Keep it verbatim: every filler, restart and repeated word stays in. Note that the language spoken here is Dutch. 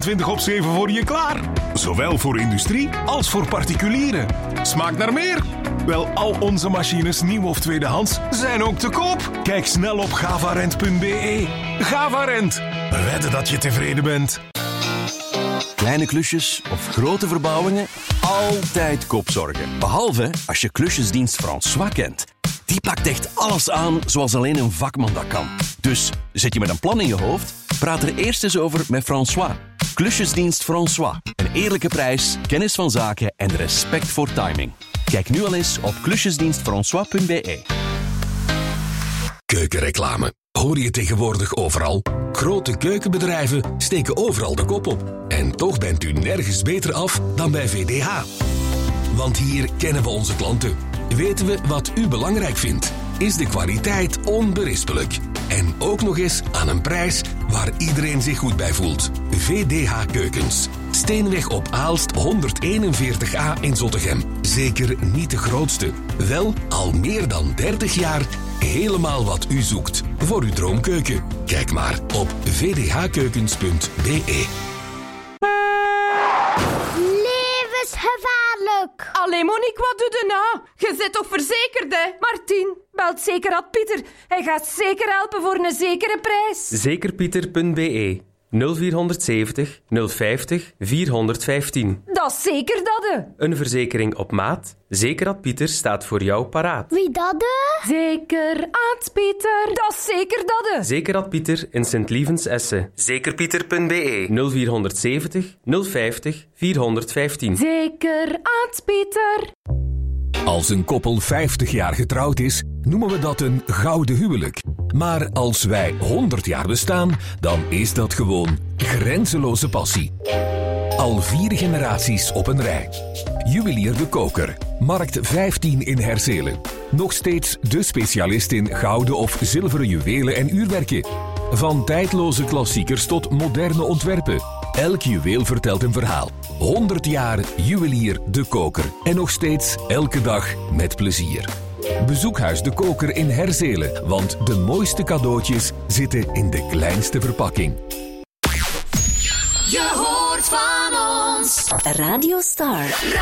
vierentwintig op zeven voor je klaar. Zowel voor industrie als voor particulieren. Smaakt naar meer? Wel, al onze machines, nieuw of tweedehands, zijn ook te koop. Kijk snel op gavarent punt b e. Gavarent. We wedden dat je tevreden bent. Kleine klusjes of grote verbouwingen, altijd kopzorgen. Behalve als je klusjesdienst François kent. Die pakt echt alles aan zoals alleen een vakman dat kan. Dus zit je met een plan in je hoofd? Praat er eerst eens over met François. Klusjesdienst François. Een eerlijke prijs, kennis van zaken en respect voor timing. Kijk nu al eens op klusjesdienst françois punt b e. Keukenreclame. Hoor je tegenwoordig overal? Grote keukenbedrijven steken overal de kop op. En toch bent u nergens beter af dan bij V D H. Want hier kennen we onze klanten. Weten we wat u belangrijk vindt. Is de kwaliteit onberispelijk. En ook nog eens aan een prijs waar iedereen zich goed bij voelt. V D H Keukens. Steenweg op Aalst honderdeenenveertig a in Zottegem. Zeker niet de grootste. Wel al meer dan dertig jaar helemaal wat u zoekt voor uw droomkeuken. Kijk maar op v d h keukens punt b e. Levensgevaarlijk. Allee Monique, wat doe je nou? Je zit toch verzekerd, hè? Martien, belt Zekerad Pieter. Hij gaat zeker helpen voor een zekere prijs. zekerpieter punt b e. nul vierhonderdzeventig nul vijftig vierhonderdvijftien. Dat is zeker dat, hè. Een verzekering op maat. Zekerad Pieter staat voor jou paraat. Wie dat, hè? Zekerad Pieter. Dat is zeker dat, hè. Zekerad Pieter in Sint-Lievens Essen. zekerpieter punt b e. nul vierhonderdzeventig nul vijftig vierhonderdvijftien. Zekerad Pieter. Als een koppel vijftig jaar getrouwd is, noemen we dat een gouden huwelijk. Maar als wij honderd jaar bestaan, dan is dat gewoon grenzeloze passie. Al vier generaties op een rij. Juwelier de Koker, Markt vijftien in Herzelen. Nog steeds de specialist in gouden of zilveren juwelen en uurwerken. Van tijdloze klassiekers tot moderne ontwerpen. Elk juweel vertelt een verhaal. honderd jaar Juwelier de Koker. En nog steeds elke dag met plezier. Bezoek Huis de Koker in Herzelen, want de mooiste cadeautjes zitten in de kleinste verpakking. Je hoort van ons. Radio Star.